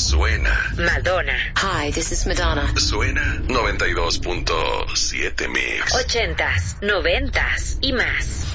suena. Madonna. Hi, this is Madonna. Suena 92.7 Mix. 80s, 90s y más.